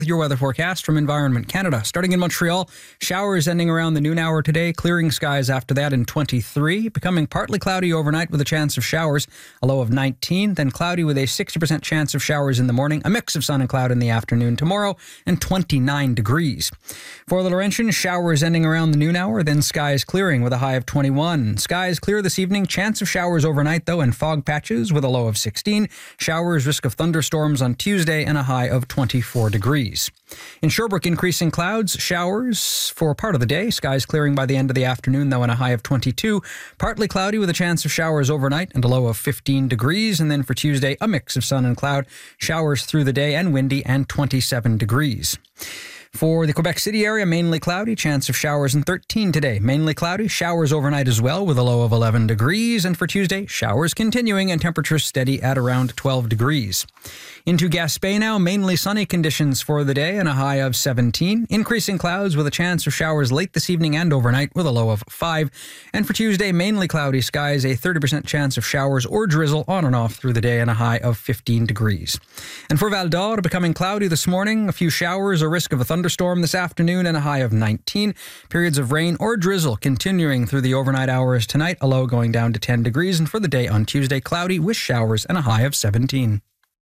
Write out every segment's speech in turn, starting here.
Your weather forecast from Environment Canada. Starting in Montreal, showers ending around the noon hour today, clearing skies after that in 23, becoming partly cloudy overnight with a chance of showers, a low of 19, then cloudy with a 60% chance of showers in the morning, a mix of sun and cloud in the afternoon tomorrow, and 29 degrees. For the Laurentian, showers ending around the noon hour, then skies clearing with a high of 21. Skies clear this evening, chance of showers overnight though, and fog patches with a low of 16. Showers, risk of thunderstorms on Tuesday, and a high of 24 degrees. In Sherbrooke, increasing clouds, showers for part of the day. Skies clearing by the end of the afternoon, though, and a high of 22. Partly cloudy with a chance of showers overnight and a low of 15 degrees. And then for Tuesday, a mix of sun and cloud. Showers through the day and windy and 27 degrees. For the Quebec City area, mainly cloudy, chance of showers and 13 today. Mainly cloudy, showers overnight as well with a low of 11 degrees. And for Tuesday, showers continuing and temperatures steady at around 12 degrees. Into Gaspé now, mainly sunny conditions for the day and a high of 17. Increasing clouds with a chance of showers late this evening and overnight with a low of 5. And for Tuesday, mainly cloudy skies, a 30% chance of showers or drizzle on and off through the day and a high of 15 degrees. And for Val d'Or, becoming cloudy this morning, a few showers, a risk of a thunderstorm this afternoon and a high of 19. Periods of rain or drizzle continuing through the overnight hours tonight, a low going down to 10 degrees. And for the day on Tuesday, cloudy with showers and a high of 17.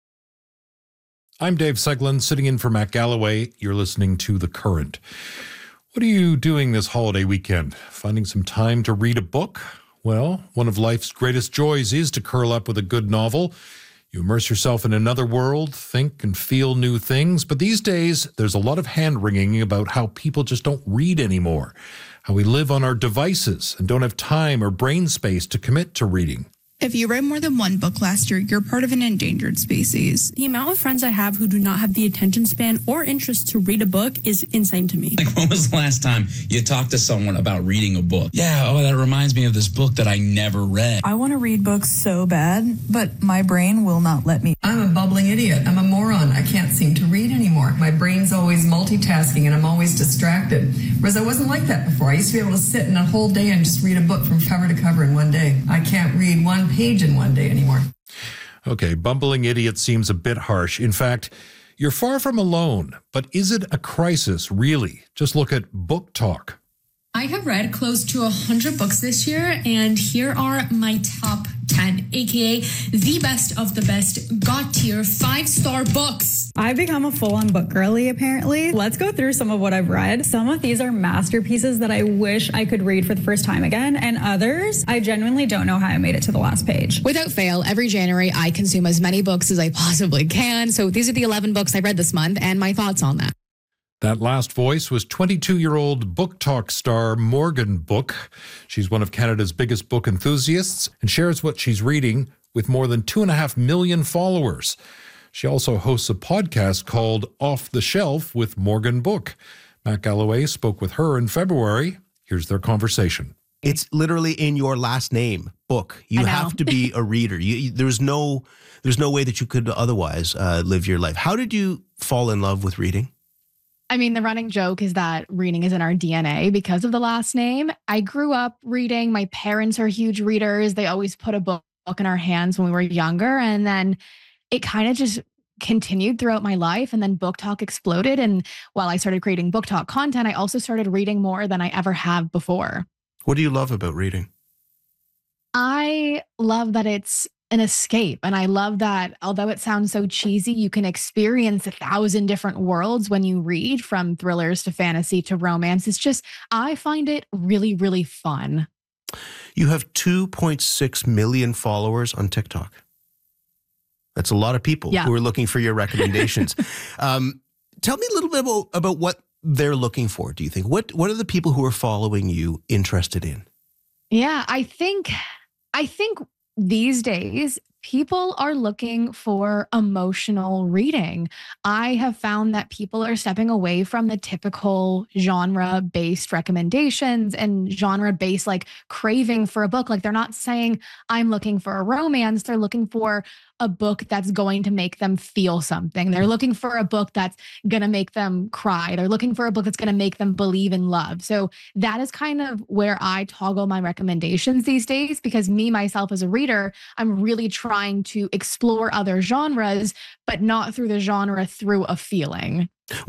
I'm Dave Seglin, sitting in for Matt Galloway. You're listening to The Current. What are you doing this holiday weekend? Finding some time to read a book? Well, one of life's greatest joys is to curl up with a good novel. You immerse yourself in another world, think and feel new things. But these days, there's a lot of hand-wringing about how people just don't read anymore, how we live on our devices and don't have time or brain space to commit to reading. If you read more than one book last year, you're part of an endangered species. The amount of friends I have who do not have the attention span or interest to read a book is insane to me. Like, when was the last time you talked to someone about reading a book? Yeah, that reminds me of this book that I never read. I want to read books so bad, but my brain will not let me. I'm a bubbling idiot. I'm a moron. I can't seem to read anymore. My brain's always multitasking and I'm always distracted. Whereas I wasn't like that before. I used to be able to sit in a whole day and just read a book from cover to cover in one day. I can't read one page in one day anymore. Okay, bumbling idiot seems a bit harsh. In fact, you're far from alone. But is it a crisis, really? Just look at Book Talk. I have read close to 100 books this year, and here are my top 10, aka the best of the best, God tier, 5-star books. I've become a full-on book girly, apparently. Let's go through some of what I've read. Some of these are masterpieces that I wish I could read for the first time again, and others, I genuinely don't know how I made it to the last page. Without fail, every January, I consume as many books as I possibly can. So these are the 11 books I read this month and my thoughts on that. That last voice was 22-year-old Book Talk star Morgan Book. She's one of Canada's biggest book enthusiasts and shares what she's reading with more than 2.5 million followers. She also hosts a podcast called Off the Shelf with Morgan Book. Matt Galloway spoke with her in February. Here's their conversation. It's literally in your last name, Book. You have to be a reader. There's no way that you could otherwise live your life. How did you fall in love with reading? I mean, the running joke is that reading is in our DNA because of the last name. I grew up reading. My parents are huge readers. They always put a book in our hands when we were younger. And then it kind of just continued throughout my life. And then Book Talk exploded. And while I started creating Book Talk content, I also started reading more than I ever have before. What do you love about reading? I love that it's an escape. And I love that, although it sounds so cheesy, you can experience 1,000 different worlds when you read, from thrillers to fantasy to romance. It's just, I find it really, really fun. You have 2.6 million followers on TikTok. That's a lot of people who are looking for your recommendations. Tell me a little bit about what they're looking for, do you think? What are the people who are following you interested in? Yeah, I think these days, people are looking for emotional reading. I have found that people are stepping away from the typical genre-based recommendations and genre-based like craving for a book. Like, they're not saying, I'm looking for a romance. They're looking for a book that's going to make them feel something. They're looking for a book that's going to make them cry. They're looking for a book that's going to make them believe in love. So that is kind of where I toggle my recommendations these days, because me, myself as a reader, I'm really trying to explore other genres, but not through the genre, through a feeling.